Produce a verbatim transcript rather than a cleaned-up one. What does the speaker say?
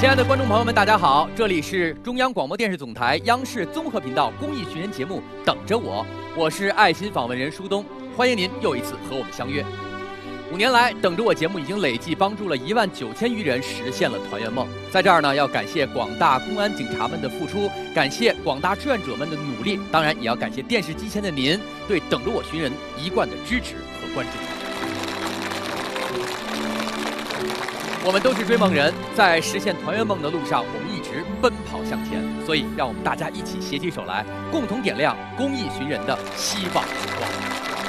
亲爱的观众朋友们，大家好，这里是中央广播电视总台央视综合频道公益寻人节目《等着我》，我是爱心访问人舒东，欢迎您又一次和我们相约。五年来，等着我节目已经累计帮助了一万九千余人实现了团圆梦。在这儿呢，要感谢广大公安警察们的付出，感谢广大志愿者们的努力，当然也要感谢电视机前的您对等着我寻人一贯的支持和关注。我们都是追梦人，在实现团圆梦的路上，我们一直奔跑向前。所以，让我们大家一起携起手来，共同点亮公益寻人的希望之光。